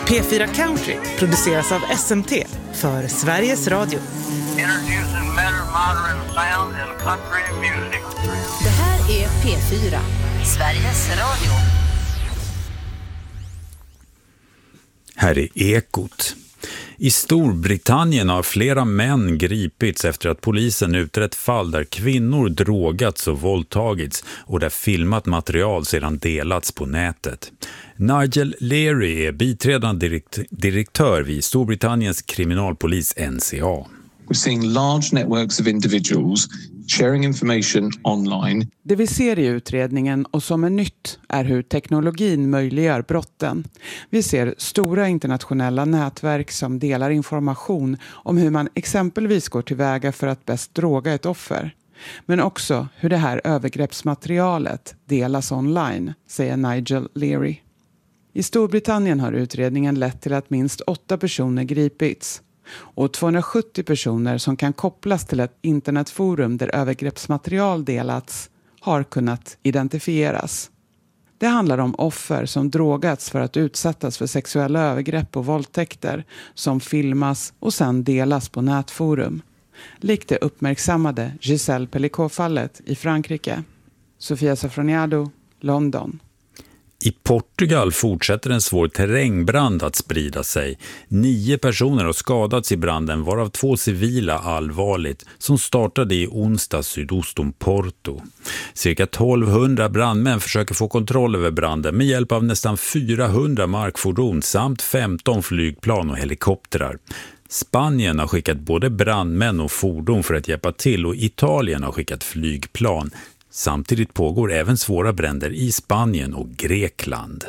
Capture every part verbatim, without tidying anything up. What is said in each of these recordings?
P fyra Country produceras av S M T för Sveriges Radio. Introducing better modern sound and country music. Det här är P fyra, Sveriges Radio. Här är Ekot. I Storbritannien har flera män gripits efter att polisen utrett fall där kvinnor drogats och våldtagits och där filmat material sedan delats på nätet. Nigel Leary är biträdande direkt- direktör vid Storbritanniens kriminalpolis N C A. We're seeing large networks of individuals sharing information online. Det vi ser i utredningen och som är nytt är hur teknologin möjliggör brotten. Vi ser stora internationella nätverk som delar information om hur man exempelvis går tillväga för att bäst droga ett offer. Men också hur det här övergreppsmaterialet delas online, säger Nigel Leary. I Storbritannien har utredningen lett till att minst åtta personer gripits. Och tvåhundrasjuttio personer som kan kopplas till ett internetforum där övergreppsmaterial delats har kunnat identifieras. Det handlar om offer som drogats för att utsättas för sexuella övergrepp och våldtäkter som filmas och sedan delas på nätforum. Likt det uppmärksammade Giselle Pellicot-fallet i Frankrike. Sofia Safroniado, London. I Portugal fortsätter en svår terrängbrand att sprida sig. Nio personer har skadats i branden, varav två civila allvarligt, som startade i onsdag sydost om Porto. Cirka tolvhundra brandmän försöker få kontroll över branden med hjälp av nästan fyrahundra markfordon samt femton flygplan och helikoptrar. Spanien har skickat både brandmän och fordon för att hjälpa till och Italien har skickat flygplan. Samtidigt pågår även svåra bränder i Spanien och Grekland.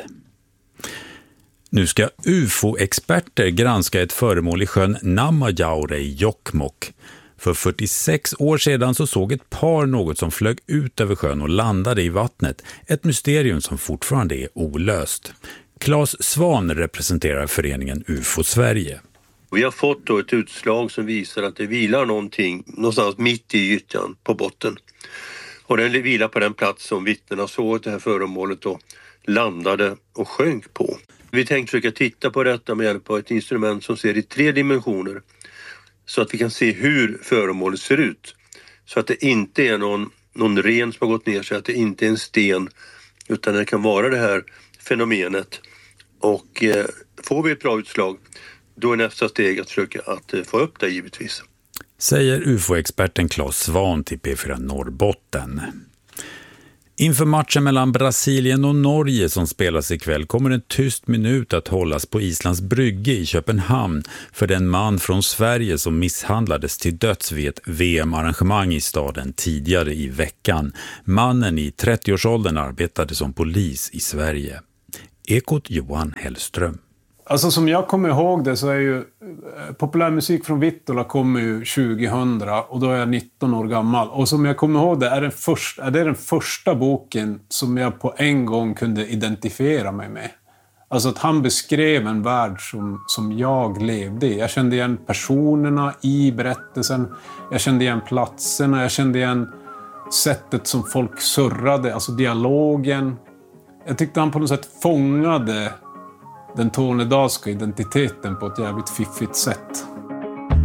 Nu ska U F O-experter granska ett föremål i sjön Namajaure i Jokkmokk. För fyrtiosex år sedan så såg ett par något som flög ut över sjön och landade i vattnet. Ett mysterium som fortfarande är olöst. Claes Svan representerar föreningen U F O Sverige. Vi har fått då ett utslag som visar att det vilar någonting någonstans mitt i ytan på botten. Och den vilar på den plats som vittnena såg att det här föremålet då landade och sjönk på. Vi tänkte försöka titta på detta med hjälp av ett instrument som ser i tre dimensioner. Så att vi kan se hur föremålet ser ut. Så att det inte är någon, någon ren som har gått ner sig, att det inte är en sten. Utan det kan vara det här fenomenet. Och eh, får vi ett bra utslag, då är nästa steg att försöka att eh, få upp det givetvis. Säger U F O-experten Claes Svan till P fyra Norrbotten. Inför matchen mellan Brasilien och Norge som spelas ikväll kommer en tyst minut att hållas på Islands brygge i Köpenhamn för den man från Sverige som misshandlades till döds vid ett V M-arrangemang i staden tidigare i veckan. Mannen i trettioårsåldern arbetade som polis i Sverige. Ekot Johan Hellström. Alltså som jag kommer ihåg det så är ju populärmusik från Vittula kommer ju tjugohundra och då är jag nitton år gammal. Och som jag kommer ihåg det är, den första, är det den första boken som jag på en gång kunde identifiera mig med. Alltså att han beskrev en värld som, som jag levde i. Jag kände igen personerna i berättelsen. Jag kände igen platserna. Jag kände igen sättet som folk surrade, alltså dialogen. Jag tyckte han på något sätt fångade den tornedalska identiteten på ett jävligt fiffigt sätt.